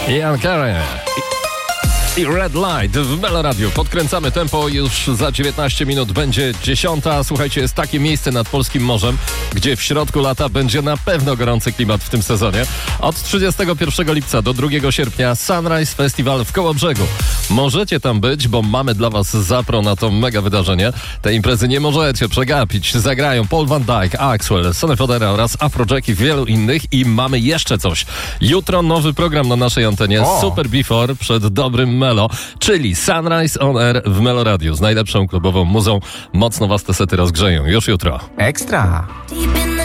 Ian Carey i Red Light w Melo Radio. Podkręcamy tempo, już za 19 minut będzie 10. Słuchajcie, jest takie miejsce nad polskim morzem, gdzie w środku lata będzie na pewno gorący klimat w tym sezonie. Od 31 lipca do 2 sierpnia Sunrise Festival w Kołobrzegu. Możecie tam być, bo mamy dla was zapro na to mega wydarzenie. Te imprezy nie możecie przegapić. Zagrają Paul van Dyk, Axwell, Sonny Fodera oraz Afrojack i wielu innych. I mamy jeszcze coś. Jutro nowy program na naszej antenie. Super Before przed dobrym Melo, czyli Sunrise on Air w Melo Radio z najlepszą klubową muzą. Mocno was te sety rozgrzeją. Już jutro. Ekstra!